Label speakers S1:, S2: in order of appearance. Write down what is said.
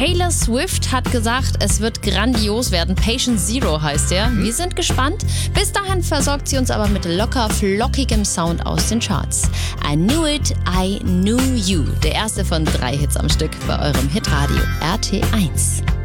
S1: Taylor Swift hat gesagt, es wird grandios werden. Patient Zero heißt er. Wir sind gespannt. Bis dahin versorgt sie uns aber mit locker flockigem Sound aus den Charts. I Knew It, I Knew You. Der erste von 3 Hits am Stück bei eurem Hitradio RT1.